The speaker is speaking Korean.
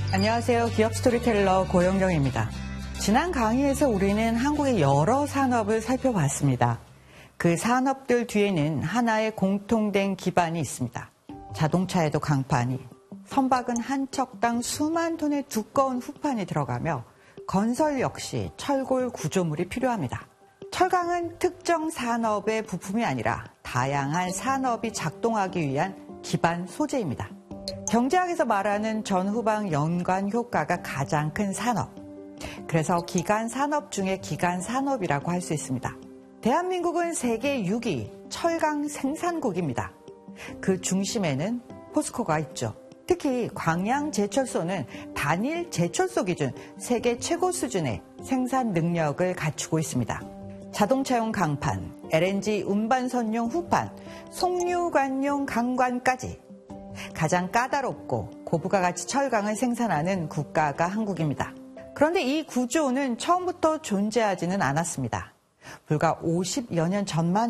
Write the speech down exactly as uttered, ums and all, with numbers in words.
안녕하세요. 기업 스토리텔러 고영경입니다. 지난 강의에서 우리는 한국의 여러 산업을 살펴봤습니다. 그 산업들 뒤에는 하나의 공통된 기반이 있습니다. 자동차에도 강판이, 선박은 한 척당 수만 톤의 두꺼운 후판이 들어가며 건설 역시 철골 구조물이 필요합니다. 철강은 특정 산업의 부품이 아니라 다양한 산업이 작동하기 위한 기반 소재입니다. 경제학에서 말하는 전후방 연관 효과가 가장 큰 산업. 그래서 기간 산업 중에 기간 산업이라고 할 수 있습니다. 대한민국은 세계 육 위 철강 생산국입니다. 그 중심에는 포스코가 있죠. 특히 광양제철소는 단일 제철소 기준 세계 최고 수준의 생산 능력을 갖추고 있습니다. 자동차용 강판, 엘엔지 운반선용 후판, 송유관용 강관까지 가장 까다롭고 고부가 가치 철강을 생산하는 국가가 한국입니다. 그런데 이 구조는 처음부터 존재하지는 않았습니다. 불과 오십여 년 전만